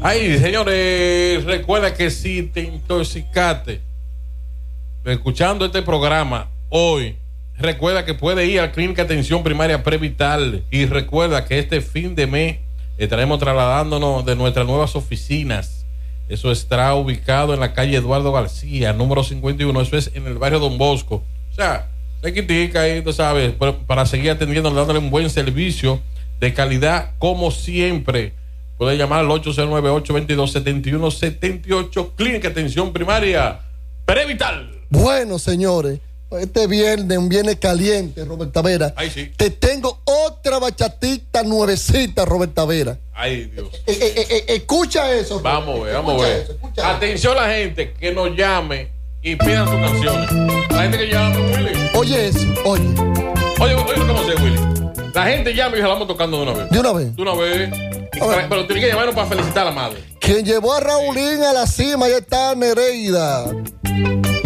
Ay, señores, recuerda que si te intoxicaste escuchando este programa hoy, recuerda que puede ir a la Clínica de Atención Primaria Prevital. Y recuerda que este fin de mes estaremos trasladándonos de nuestras nuevas oficinas. Eso estará ubicado en la calle Eduardo García, número 51. Eso es en el barrio Don Bosco. O sea, se quitica ahí, tú sabes, para seguir atendiendo, dándole un buen servicio de calidad como siempre. Puede llamar al 809-822-7178, Clínica de Atención Primaria Prevital. Bueno, señores, este viernes, un viernes caliente, Robert Tavera. Ay, sí. Te tengo otra bachatita nuevecita, Robert Tavera. Ay, Dios. Escucha eso. Vamos a ver, vamos a ver. Atención a la gente que nos llame y pidan sus canciones. La gente que llame, Willy. Oye eso, oye. Oye, ¿cómo se Willy? La gente llama y se la vamos tocando de una vez. ¿De una vez? De una vez. Pero tiene que llamarnos para felicitar a la madre. Quien llevó a Raulín a la cima, ya está Nereida.